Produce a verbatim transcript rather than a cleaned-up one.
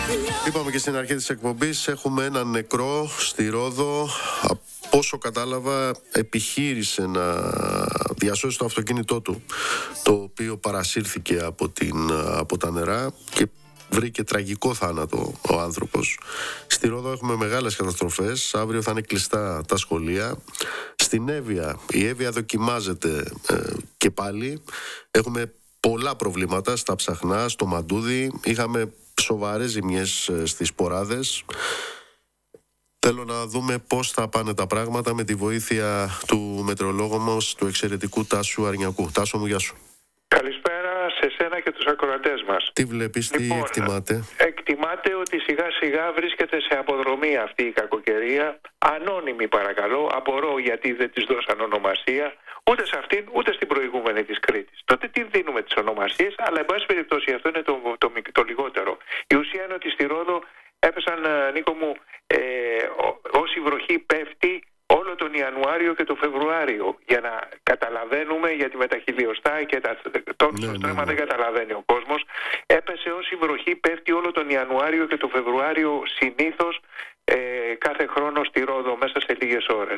Είπαμε και στην αρχή της εκπομπής, έχουμε έναν νεκρό στη Ρόδο. Από όσο κατάλαβα, επιχείρησε να διασώσει το αυτοκίνητό του, το οποίο παρασύρθηκε από, την, από τα νερά και βρήκε τραγικό θάνατο ο άνθρωπος. Στη Ρόδο έχουμε μεγάλες καταστροφές. Αύριο θα είναι κλειστά τα σχολεία. Στην Εύβοια, η Εύβοια δοκιμάζεται ε, και πάλι. Έχουμε πολλά προβλήματα στα Ψαχνά, στο Μαντούδι. Είχαμε σοβαρές ζημιές στις Ποράδες. Θέλω να δούμε πώς θα πάνε τα πράγματα με τη βοήθεια του μετεωρολόγου μας, του εξαιρετικού Τάσου Αρνιακού. Τάσο μου, γεια σου. Καλησπέρα σε σένα και τους ακροατές μας. Τι βλέπεις, τι λοιπόν, εκτιμάτε? Εκτιμάται ότι σιγά σιγά βρίσκεται σε αποδρομή αυτή η κακοκαιρία. Ανώνυμη παρακαλώ, απορώ γιατί δεν της δώσαν ονομασία. Ούτε σε αυτήν, ούτε στην προηγούμενη της Κρήτης. Τότε τι δίνουμε τις ονομασίες, αλλά εν πάση περιπτώσει αυτό είναι το, το, το, το λιγότερο. Η ουσία είναι ότι στη Ρόδο έπεσαν, Νίκο μου, ε, όση βροχή πέφτει όλο τον Ιανουάριο και τον Φεβρουάριο. Για να καταλαβαίνουμε, γιατί με τα χιλιοστά και τα τόνους ναι, στρέμμα ναι, ναι. δεν καταλαβαίνει ο κόσμος. Έπεσε όση βροχή πέφτει όλο τον Ιανουάριο και τον Φεβρουάριο συνήθως ε, κάθε χρόνο στη Ρόδο μέσα σε λίγες ώρες.